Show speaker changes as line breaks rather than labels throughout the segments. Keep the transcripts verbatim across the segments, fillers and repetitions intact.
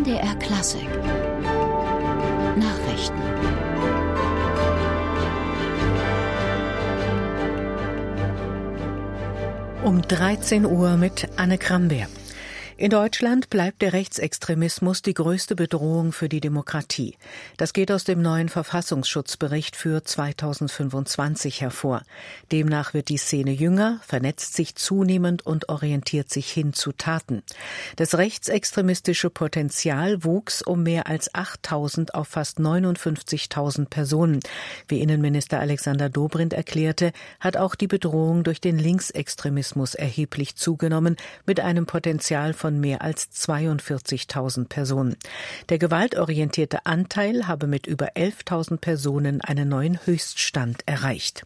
D R Klassik Nachrichten.
Um dreizehn Uhr mit Anne Kramberg. In Deutschland bleibt der Rechtsextremismus die größte Bedrohung für die Demokratie. Das geht aus dem neuen Verfassungsschutzbericht für zweitausendfünfundzwanzig hervor. Demnach wird die Szene jünger, vernetzt sich zunehmend und orientiert sich hin zu Taten. Das rechtsextremistische Potenzial wuchs um mehr als achttausend auf fast neunundfünfzigtausend Personen. Wie Innenminister Alexander Dobrindt erklärte, hat auch die Bedrohung durch den Linksextremismus erheblich zugenommen, mit einem Potenzial von von mehr als zweiundvierzigtausend Personen. Der gewaltorientierte Anteil habe mit über elftausend Personen einen neuen Höchststand erreicht.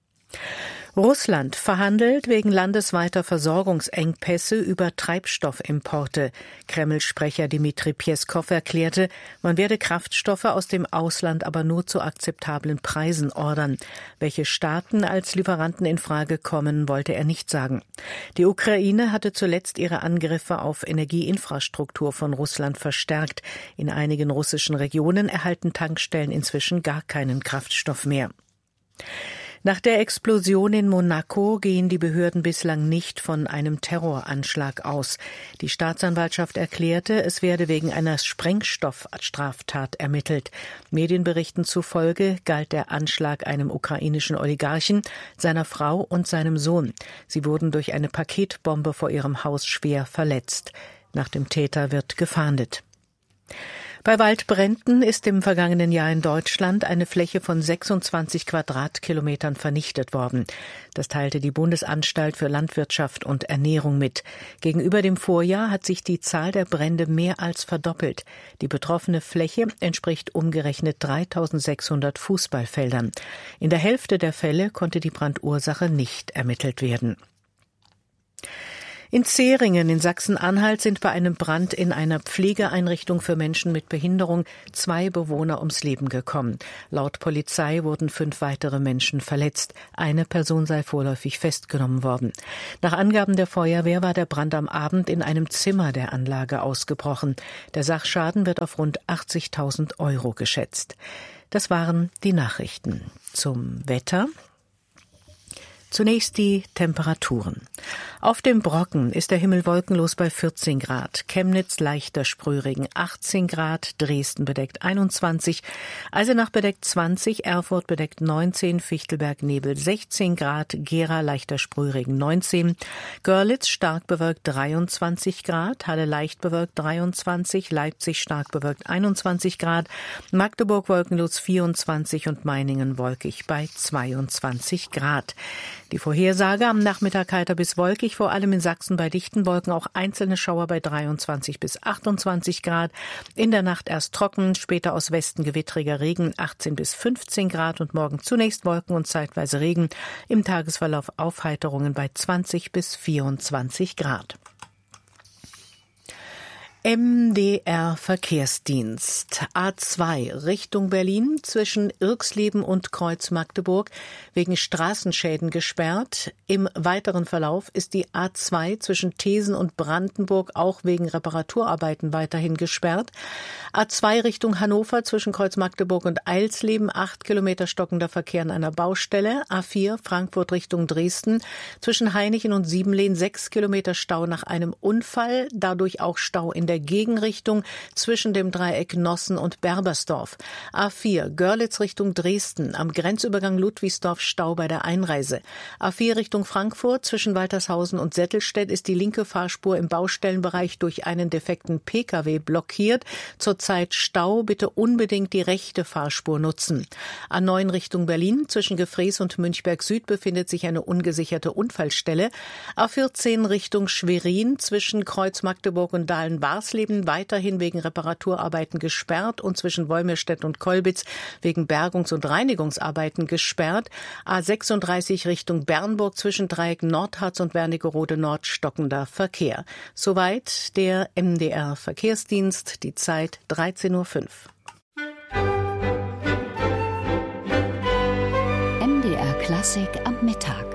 Russland verhandelt wegen landesweiter Versorgungsengpässe über Treibstoffimporte. Kreml-Sprecher Dmitri Peskow erklärte, man werde Kraftstoffe aus dem Ausland aber nur zu akzeptablen Preisen ordern. Welche Staaten als Lieferanten in Frage kommen, wollte er nicht sagen. Die Ukraine hatte zuletzt ihre Angriffe auf Energieinfrastruktur von Russland verstärkt. In einigen russischen Regionen erhalten Tankstellen inzwischen gar keinen Kraftstoff mehr. Nach der Explosion in Monaco gehen die Behörden bislang nicht von einem Terroranschlag aus. Die Staatsanwaltschaft erklärte, es werde wegen einer Sprengstoffstraftat ermittelt. Medienberichten zufolge galt der Anschlag einem ukrainischen Oligarchen, seiner Frau und seinem Sohn. Sie wurden durch eine Paketbombe vor ihrem Haus schwer verletzt. Nach dem Täter wird gefahndet. Bei Waldbränden ist im vergangenen Jahr in Deutschland eine Fläche von sechsundzwanzig Quadratkilometern vernichtet worden. Das teilte die Bundesanstalt für Landwirtschaft und Ernährung mit. Gegenüber dem Vorjahr hat sich die Zahl der Brände mehr als verdoppelt. Die betroffene Fläche entspricht umgerechnet dreitausendsechshundert Fußballfeldern. In der Hälfte der Fälle konnte die Brandursache nicht ermittelt werden. In Zähringen in Sachsen-Anhalt sind bei einem Brand in einer Pflegeeinrichtung für Menschen mit Behinderung zwei Bewohner ums Leben gekommen. Laut Polizei wurden fünf weitere Menschen verletzt. Eine Person sei vorläufig festgenommen worden. Nach Angaben der Feuerwehr war der Brand am Abend in einem Zimmer der Anlage ausgebrochen. Der Sachschaden wird auf rund achtzigtausend Euro geschätzt. Das waren die Nachrichten. Zum Wetter. Zunächst die Temperaturen. Auf dem Brocken ist der Himmel wolkenlos bei vierzehn Grad, Chemnitz leichter Sprühregen achtzehn Grad, Dresden bedeckt einundzwanzig, Eisenach bedeckt zwanzig, Erfurt bedeckt neunzehn, Fichtelberg Nebel sechzehn Grad, Gera leichter Sprühregen neunzehn, Görlitz stark bewölkt dreiundzwanzig Grad, Halle leicht bewölkt dreiundzwanzig, Leipzig stark bewölkt einundzwanzig Grad, Magdeburg wolkenlos vierundzwanzig und Meiningen wolkig bei zweiundzwanzig Grad. Die Vorhersage: am Nachmittag heiter bis wolkig, vor allem in Sachsen bei dichten Wolken auch einzelne Schauer bei dreiundzwanzig bis achtundzwanzig Grad. In der Nacht erst trocken, später aus Westen gewittriger Regen achtzehn bis fünfzehn Grad und morgen zunächst Wolken und zeitweise Regen. Im Tagesverlauf Aufheiterungen bei zwanzig bis vierundzwanzig Grad. M D R Verkehrsdienst. A zwei Richtung Berlin zwischen Irxleben und Kreuz Magdeburg wegen Straßenschäden gesperrt. Im weiteren Verlauf ist die A zwei zwischen Thesen und Brandenburg auch wegen Reparaturarbeiten weiterhin gesperrt. A zwei Richtung Hannover zwischen Kreuz Magdeburg und Eilsleben, acht Kilometer stockender Verkehr an einer Baustelle. A vier Frankfurt Richtung Dresden zwischen Hainichen und Siebenlehn, sechs Kilometer Stau nach einem Unfall, dadurch auch Stau in der Gegenrichtung zwischen dem Dreieck Nossen und Berbersdorf. A vier Görlitz Richtung Dresden, am Grenzübergang Ludwigsdorf Stau bei der Einreise. A vier Richtung Frankfurt zwischen Waltershausen und Settelstedt ist die linke Fahrspur im Baustellenbereich durch einen defekten P K W blockiert. Zurzeit Stau, bitte unbedingt die rechte Fahrspur nutzen. A neun Richtung Berlin zwischen Gefrees und Münchberg Süd befindet sich eine ungesicherte Unfallstelle. A vierzehn Richtung Schwerin zwischen Kreuz Magdeburg und Dahlen-Barsleben weiterhin wegen Reparaturarbeiten gesperrt und zwischen Wolmirstedt und Kolbitz wegen Bergungs- und Reinigungsarbeiten gesperrt. A sechsunddreißig Richtung Bernburg zwischen Dreieck Nordharz und Wernigerode Nord stockender Verkehr. Soweit der M D R Verkehrsdienst, die Zeit dreizehn Uhr fünf.
M D R Klassik am Mittag.